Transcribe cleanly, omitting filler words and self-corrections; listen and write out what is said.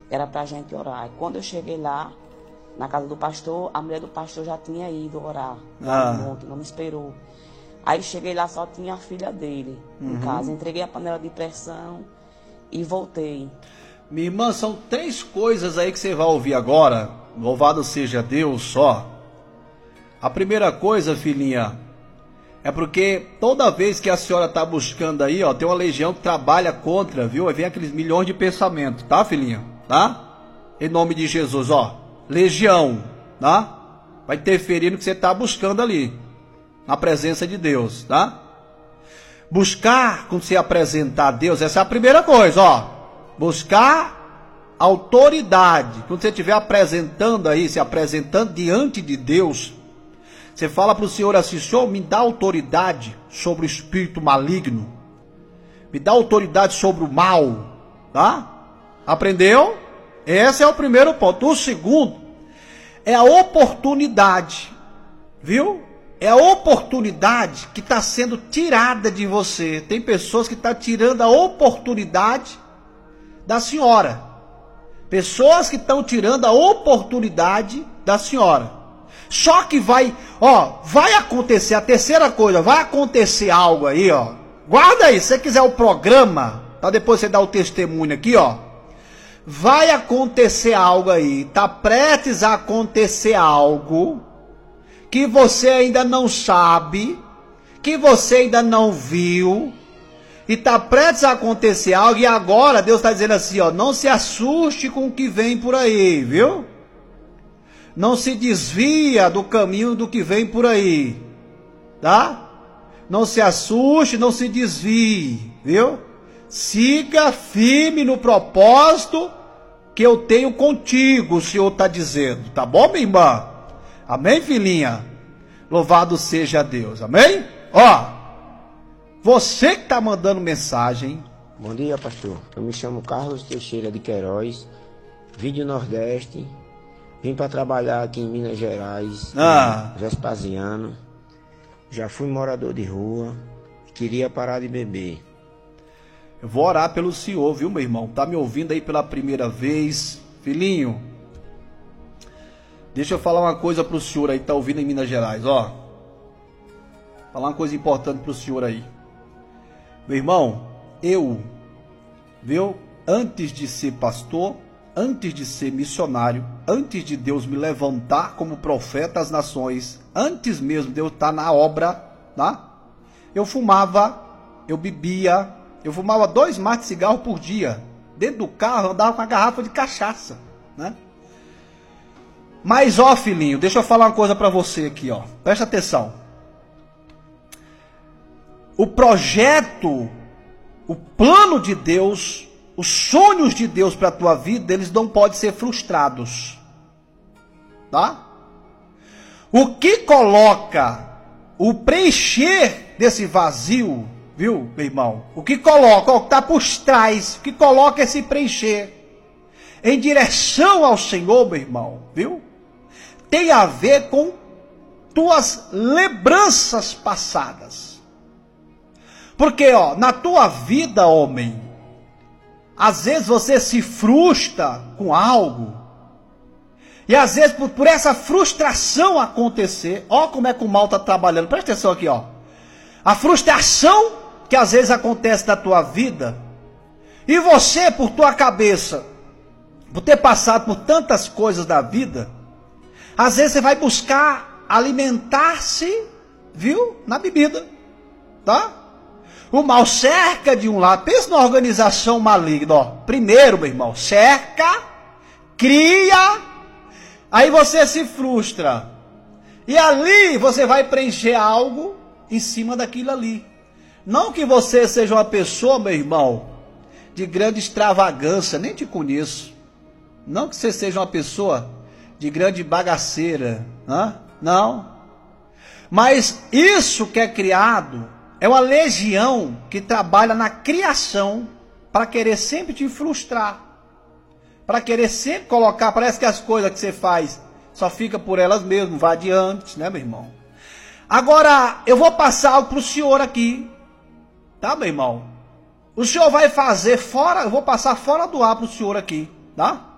era pra gente orar. E quando eu cheguei lá, na casa do pastor, a mulher do pastor já tinha ido orar lá no monte, não me esperou. Aí cheguei lá, só tinha a filha dele em casa. Entreguei a panela de pressão e voltei. Minha irmã, são 3 coisas aí que você vai ouvir agora. Louvado seja Deus só. A primeira coisa, filhinha, é porque toda vez que a senhora está buscando aí, ó, tem uma legião que trabalha contra, viu? Aí vem aqueles milhões de pensamentos, tá, filhinha? Tá? Em nome de Jesus, ó. Legião, tá? Vai interferir no que você está buscando ali, na presença de Deus, tá? Buscar, quando você apresentar a Deus, essa é a primeira coisa, ó. Buscar autoridade. Quando você estiver apresentando aí, se apresentando diante de Deus, você fala para o Senhor assim: Senhor, me dá autoridade sobre o espírito maligno. Me dá autoridade sobre o mal, tá? Aprendeu? Esse é o primeiro ponto. O segundo é a oportunidade, viu? É a oportunidade que está sendo tirada de você. Tem pessoas que estão tirando a oportunidade da senhora. Pessoas que estão tirando a oportunidade da senhora. Só que vai acontecer, a terceira coisa, vai acontecer algo aí, ó. Guarda aí, se você quiser o programa, tá? Depois você dá o testemunho aqui, ó. Vai acontecer algo aí, tá prestes a acontecer algo que você ainda não sabe, que você ainda não viu, e tá prestes a acontecer algo, e agora Deus está dizendo assim, ó, não se assuste com o que vem por aí, viu? Não se desvia do caminho do que vem por aí, tá? Não se assuste, não se desvie, viu? Siga firme no propósito que eu tenho contigo, o Senhor está dizendo, tá bom, minha irmã? Amém, filhinha? Louvado seja Deus, amém? Ó, você que está mandando mensagem. Bom dia, pastor. Eu me chamo Carlos Teixeira de Queiroz, vim do Nordeste, vim para trabalhar aqui em Minas Gerais, Vespasiano. Já fui morador de rua, queria parar de beber. Eu vou orar pelo senhor, viu, meu irmão? Tá me ouvindo aí pela primeira vez? Filhinho, deixa eu falar uma coisa pro senhor aí que tá ouvindo em Minas Gerais, ó. Falar uma coisa importante pro senhor aí. Meu irmão, viu? Antes de ser pastor, antes de ser missionário, antes de Deus me levantar como profeta às nações, antes mesmo de eu estar na obra, tá? Eu fumava, eu bebia, eu fumava 2 maços de cigarro por dia. Dentro do carro eu andava com uma garrafa de cachaça, né? Mas ó, filhinho, deixa eu falar uma coisa para você aqui, ó. Presta atenção. O projeto, o plano de Deus, os sonhos de Deus para a tua vida, eles não podem ser frustrados, tá? O que coloca o preencher desse vazio, viu, meu irmão? O que coloca, o que está por trás, o que coloca esse preencher em direção ao Senhor, meu irmão, viu? Tem a ver com tuas lembranças passadas. Porque, ó, na tua vida, homem, às vezes você se frustra com algo, e às vezes por essa frustração acontecer, ó como é que o mal está trabalhando, presta atenção aqui, ó. A frustração que às vezes acontece na tua vida, e você, por tua cabeça, por ter passado por tantas coisas da vida, às vezes você vai buscar alimentar-se, viu, na bebida, tá? O mal cerca de um lado. Pensa numa organização maligna, ó. Primeiro, meu irmão, cerca, cria, aí você se frustra. E ali você vai preencher algo em cima daquilo ali. Não que você seja uma pessoa, meu irmão, de grande extravagância, nem te conheço. Não que você seja uma pessoa de grande bagaceira, não. Mas isso que é criado é uma legião que trabalha na criação para querer sempre te frustrar, para querer sempre colocar, parece que as coisas que você faz só fica por elas mesmas, vai adiante, né, meu irmão? Agora, eu vou passar algo para o senhor aqui, tá, meu irmão? O senhor vai fazer fora, eu vou passar fora do ar para o senhor aqui, tá?